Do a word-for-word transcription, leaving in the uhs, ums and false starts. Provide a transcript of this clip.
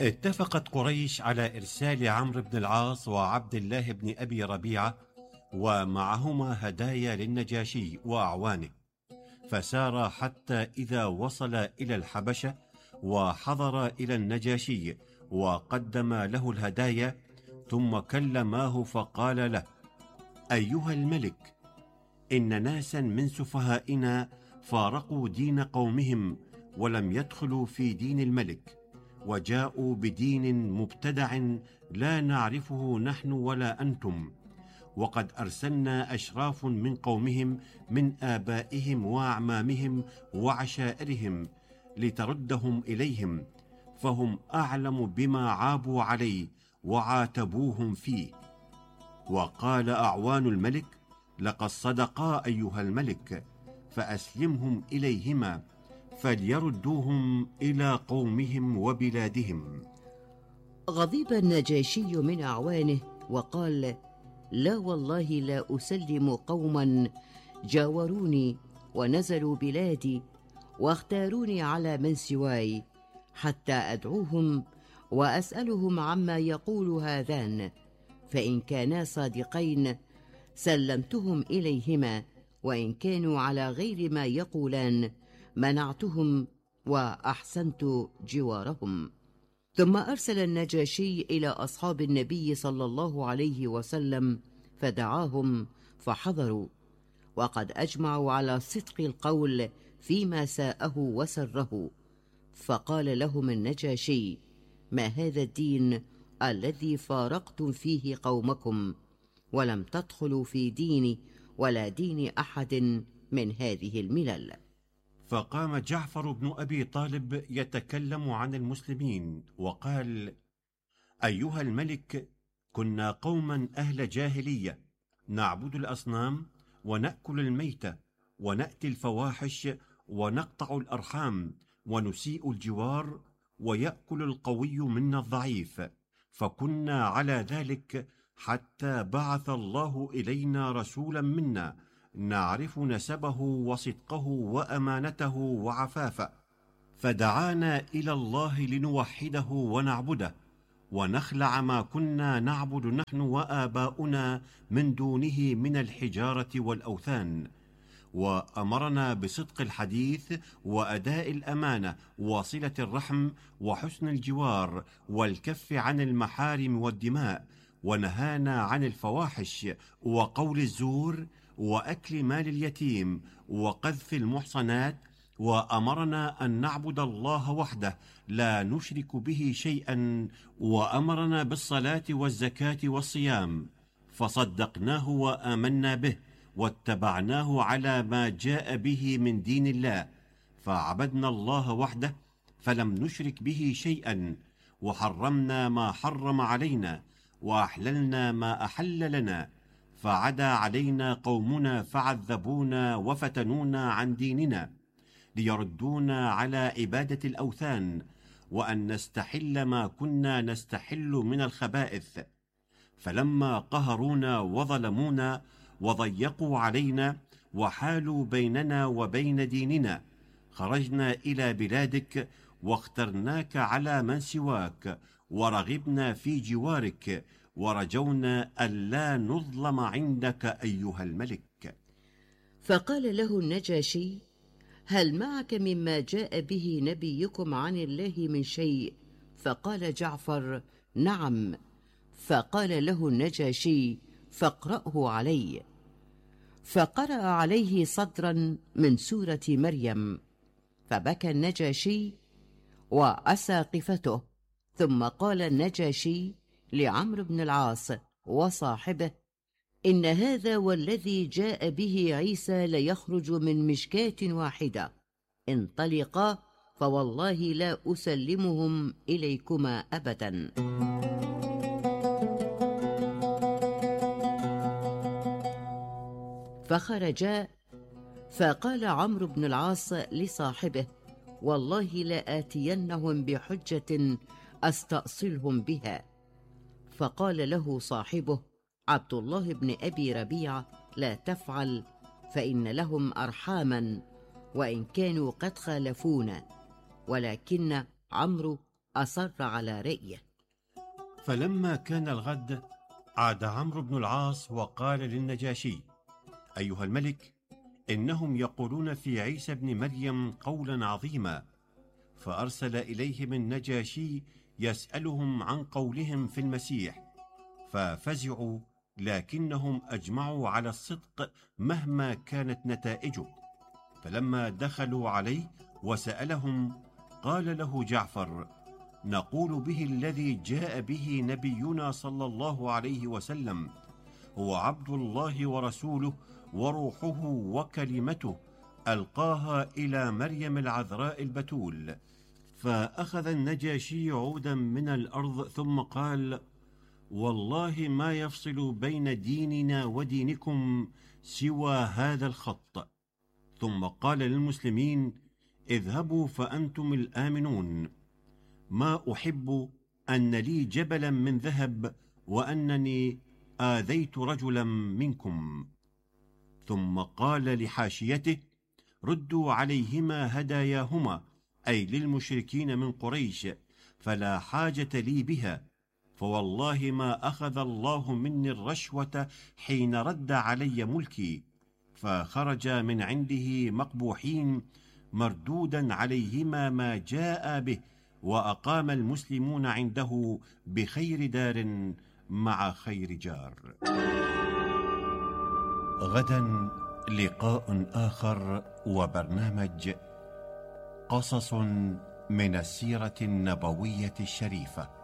اتفقت قريش على إرسال عمرو بن العاص وعبد الله بن أبي ربيعة ومعهما هدايا للنجاشي وأعوانه، فسار حتى إذا وصل إلى الحبشة وحضر إلى النجاشي وقدم له الهدايا، ثم كلماه فقال له: أيها الملك، إن ناسا من سفهائنا فارقوا دين قومهم ولم يدخلوا في دين الملك، وجاءوا بدين مبتدع لا نعرفه نحن ولا أنتم، وقد أرسلنا أشراف من قومهم من آبائهم وأعمامهم وعشائرهم لتردهم إليهم، فهم أعلم بما عابوا عليه وعاتبوهم فيه. وقال أعوان الملك: لقد صدقا أيها الملك، فأسلمهم إليهما فليردوهم إلى قومهم وبلادهم. غضب النجاشي من أعوانه وقال: لا والله لا أسلم قوما جاوروني ونزلوا بلادي واختاروني على من سواي، حتى أدعوهم وأسألهم عما يقول هذان، فإن كانا صادقين سلمتهم إليهما، وإن كانوا على غير ما يقولان منعتهم وأحسنت جوارهم. ثم أرسل النجاشي إلى أصحاب النبي صلى الله عليه وسلم فدعاهم فحضروا، وقد أجمعوا على صدق القول فيما ساءه وسره. فقال لهم النجاشي: ما هذا الدين الذي فارقتم فيه قومكم، ولم تدخلوا في ديني ولا دين أحد من هذه الملل؟ فقام جعفر بن أبي طالب يتكلم عن المسلمين وقال: أيها الملك، كنا قوما أهل جاهلية، نعبد الأصنام ونأكل الميتة ونأتي الفواحش ونقطع الأرحام ونسيء الجوار، ويأكل القوي منا الضعيف، فكنا على ذلك حتى بعث الله إلينا رسولا منا نعرف نسبه وصدقه وأمانته وعفافه، فدعانا إلى الله لنوحده ونعبده ونخلع ما كنا نعبد نحن وآباؤنا من دونه من الحجارة والأوثان، وأمرنا بصدق الحديث وأداء الأمانة وصلة الرحم وحسن الجوار والكف عن المحارم والدماء، ونهانا عن الفواحش وقول الزور وأكل مال اليتيم وقذف المحصنات، وأمرنا أن نعبد الله وحده لا نشرك به شيئا، وأمرنا بالصلاة والزكاة والصيام، فصدقناه وآمنا به واتبعناه على ما جاء به من دين الله، فعبدنا الله وحده فلم نشرك به شيئا، وحرمنا ما حرم علينا وأحللنا ما أحل لنا، فعدا علينا قومنا فعذبونا وفتنونا عن ديننا ليردونا على عبادة الأوثان، وأن نستحل ما كنا نستحل من الخبائث، فلما قهرونا وظلمونا وضيقوا علينا وحالوا بيننا وبين ديننا، خرجنا إلى بلادك واخترناك على من سواك، ورغبنا في جوارك، ورجونا ألا نظلم عندك أيها الملك. فقال له النجاشي: هل معك مما جاء به نبيكم عن الله من شيء؟ فقال جعفر: نعم. فقال له النجاشي: فاقرأه علي. فقرأ عليه صدرا من سورة مريم، فبكى النجاشي وأساقفته. ثم قال النجاشي لعمرو بن العاص وصاحبه: إن هذا والذي جاء به عيسى ليخرج من مشكاة واحدة، انطلقا فوالله لا أسلمهم إليكما أبدا. فخرجا، فقال عمرو بن العاص لصاحبه: والله لآتينهم بحجة أستأصلهم بها. فقال له صاحبه عبد الله بن أبي ربيعة: لا تفعل، فإن لهم أرحاما وإن كانوا قد خالفونا، ولكن عمرو أصر على رأيه. فلما كان الغد عاد عمرو بن العاص وقال للنجاشي: أيها الملك، إنهم يقولون في عيسى بن مريم قولا عظيما. فأرسل إليهم النجاشي يسألهم عن قولهم في المسيح، ففزعوا، لكنهم أجمعوا على الصدق مهما كانت نتائجه. فلما دخلوا عليه وسألهم، قال له جعفر: نقول به الذي جاء به نبينا صلى الله عليه وسلم، هو عبد الله ورسوله وروحه وكلمته ألقاها إلى مريم العذراء البتول. فأخذ النجاشي عودا من الأرض ثم قال: والله ما يفصل بين ديننا ودينكم سوى هذا الخط. ثم قال للمسلمين: اذهبوا فأنتم الآمنون. ما أحب أن لي جبلا من ذهب وأنني آذيت رجلا منكم. ثم قال لحاشيته: ردوا عليهما هداياهما، أي للمشركين من قريش، فلا حاجة لي بها، فوالله ما أخذ الله مني الرشوة حين رد علي ملكي. فخرج من عنده مقبوحين مردودا عليهما ما جاء به، وأقام المسلمون عنده بخير دار مع خير جار. غدا لقاء آخر وبرنامج قصص من السيرة النبوية الشريفة.